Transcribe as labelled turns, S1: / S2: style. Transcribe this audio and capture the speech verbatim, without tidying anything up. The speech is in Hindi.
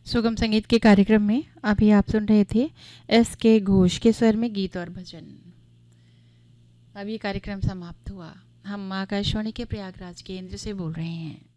S1: सुगम संगीत के कार्यक्रम में अभी आप सुन रहे थे एस के घोष के स्वर में गीत और भजन। अब ये कार्यक्रम समाप्त हुआ। हम आकाशवाणी के प्रयागराज केंद्र से बोल रहे हैं।